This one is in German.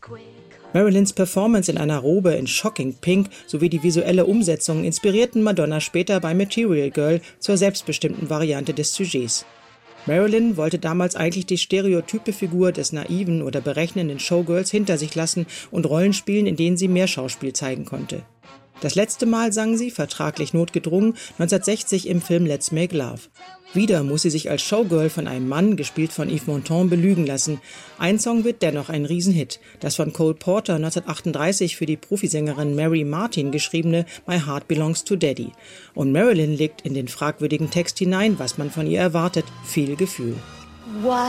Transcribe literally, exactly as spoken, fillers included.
Marilyns Performance in einer Robe in Shocking Pink sowie die visuelle Umsetzung inspirierten Madonna später bei Material Girl zur selbstbestimmten Variante des Sujets. Marilyn wollte damals eigentlich die stereotype Figur des naiven oder berechnenden Showgirls hinter sich lassen und Rollen spielen, in denen sie mehr Schauspiel zeigen konnte. Das letzte Mal sang sie, vertraglich notgedrungen, neunzehnhundertsechzig im Film Let's Make Love. Wieder muss sie sich als Showgirl von einem Mann, gespielt von Yves Montand, belügen lassen. Ein Song wird dennoch ein Riesenhit, das von Cole Porter neunzehnhundertachtunddreißig für die Profisängerin Mary Martin geschriebene My Heart Belongs to Daddy. Und Marilyn legt in den fragwürdigen Text hinein, was man von ihr erwartet, viel Gefühl. What